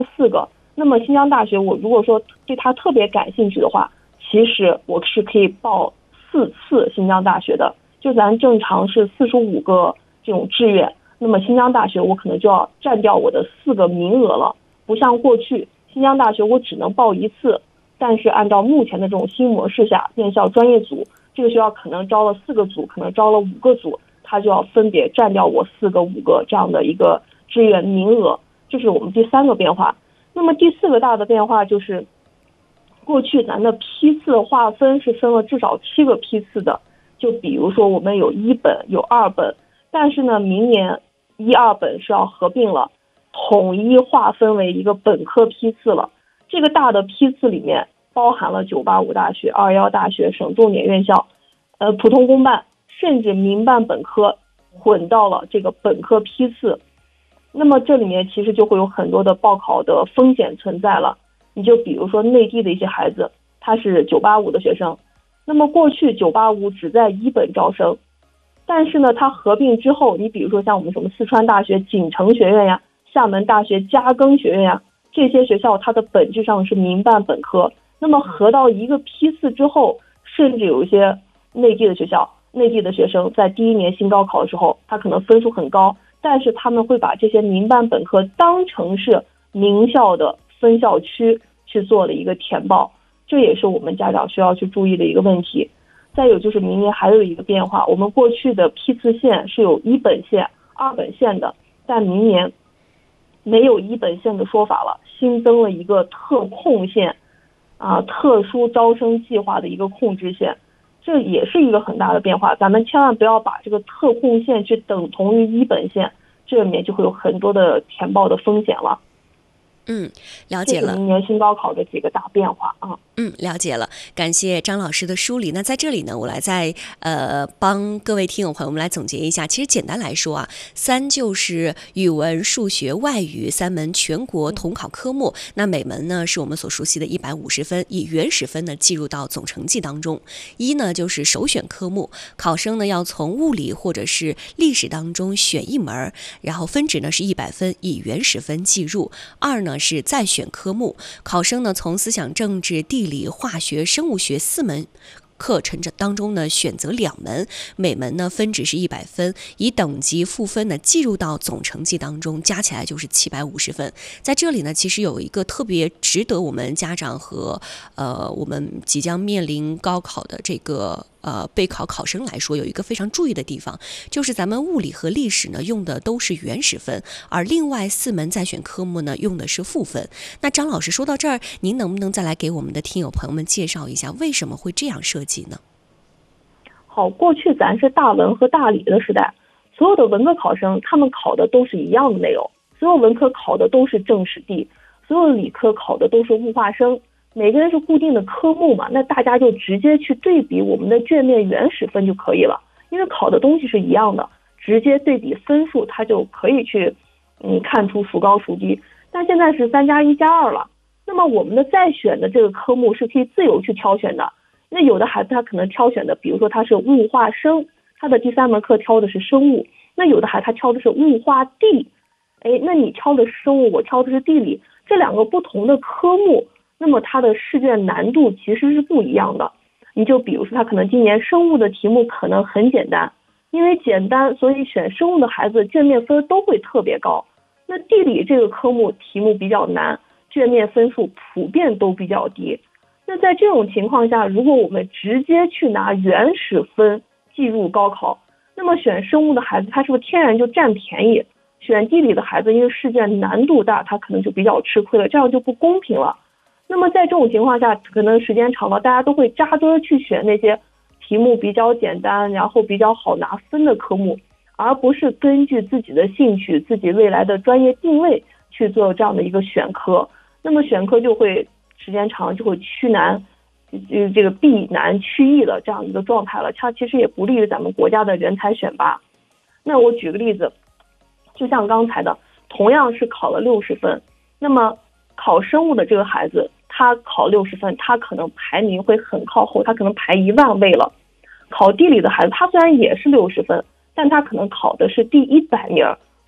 4个。那么新疆大学我如果说对它特别感兴趣的话，其实我是可以报4次新疆大学的。就咱正常是45个这种志愿，那么新疆大学我可能就要占掉我的4个名额了。不像过去新疆大学我只能报1次，但是按照目前的这种新模式下，院校专业组这个学校可能招了4个组，可能招了5个组，它就要分别占掉我4个、5个这样的一个志愿名额。这是我们第3个变化。那么第4个大的变化就是，过去咱的批次划分是分了至少7个批次的，就比如说我们有1本有2本，但是呢明年1、2本是要合并了，统一划分为一个本科批次了。这个大的批次里面包含了985大学、211大学、省重点院校、普通公办甚至民办本科混到了这个本科批次。那么这里面其实就会有很多的报考的风险存在了。你就比如说内地的一些孩子，他是985的学生，那么过去985只在1本招生，但是呢他合并之后，你比如说像我们什么四川大学锦城学院呀、厦门大学嘉庚学院呀，这些学校它的本质上是民办本科，那么合到一个批次之后，甚至有一些内地的学校、内地的学生在第1年新高考的时候，他可能分数很高，但是他们会把这些民办本科当成是名校的分校区去做了一个填报，这也是我们家长需要去注意的一个问题。再有就是明年还有一个变化，我们过去的批次线是有1本线、2本线的，但明年没有1本线的说法了，新增了一个特控线特殊招生计划的一个控制线，这也是一个很大的变化。咱们千万不要把这个特控线去等同于1本线，这里面就会有很多的填报的风险了。 了解了。 这是明年新高考的几个大变化啊。 了解了，感谢张老师的梳理。那在这里呢，我来再帮各位听友朋友们来总结一下。其实简单来说啊，3就是语文、数学、外语3门全国统考科目。那每门呢是我们所熟悉的150分，以原始分呢计入到总成绩当中。1呢就是首选科目，考生呢要从物理或者是历史当中选1门，然后分值呢是100分，以原始分计入。2呢是再选科目，考生呢从思想政治、地理、化学、生物学4门课程当中呢选择2门，每门呢分值是100分，以等级赋分呢计入到总成绩当中，加起来就是750分。在这里呢，其实有一个特别值得我们家长和我们即将面临高考的这个备考考生来说，有一个非常注意的地方，就是咱们物理和历史呢用的都是原始分，而另外4门再选科目呢用的是赋分。那张老师说到这儿，您能不能再来给我们的听友朋友们介绍一下为什么会这样设计呢？ 好，过去咱是大文和大理的时代，所有的文科考生他们考的都是一样的内容，所有文科考的都是政史地，所有理科考的都是物化生，每个人是固定的科目嘛，那大家就直接去对比我们的卷面原始分就可以了，因为考的东西是一样的，直接对比分数，它就可以去看出孰高孰低。但现在是3+1+2了，那么我们的再选的这个科目是可以自由去挑选的。那有的孩子他可能挑选的，比如说他是物化生，他的第3门课挑的是生物，那有的孩子他挑的是物化地，那你挑的是生物，我挑的是地理，这2个不同的科目，那么它的试卷难度其实是不一样的。你就比如说他可能今年生物的题目可能很简单，因为简单所以选生物的孩子卷面分都会特别高，那地理这个科目题目比较难，卷面分数普遍都比较低。那在这种情况下，如果我们直接去拿原始分计入高考，那么选生物的孩子他是不是天然就占便宜，选地理的孩子因为试卷难度大，他可能就比较吃亏了，这样就不公平了。那么在这种情况下，可能时间长了，大家都会扎堆去选那些题目比较简单，然后比较好拿分的科目，而不是根据自己的兴趣、自己未来的专业定位去做这样的一个选科。那么选科就会时间长就会趋难，这个避难趋易了这样一个状态了，它其实也不利于咱们国家的人才选拔。那我举个例子，就像刚才的，同样是考了60分，那么考生物的这个孩子，他考60分，他可能排名会很靠后，他可能排10000位了。考地理的孩子，他虽然也是60分，但他可能考的是第100名，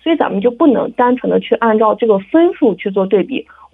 所以咱们就不能单纯的去按照这个分数去做对比。